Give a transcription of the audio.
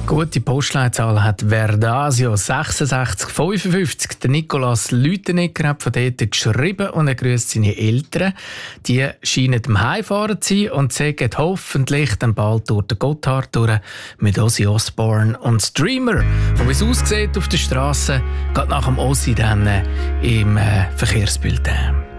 Gute Postleitzahl hat Verdasio 6655. Der Nikolaus Lütenegger hat von dort geschrieben und er grüßt seine Eltern. Die scheinen am Heimfahren zu sein und sagen hoffentlich dann bald durch den Gotthard durch mit Ozzy Osbourne und Streamer. Und wie es aussieht auf der Straße, geht nach dem Ozzy dann im Verkehrsbild.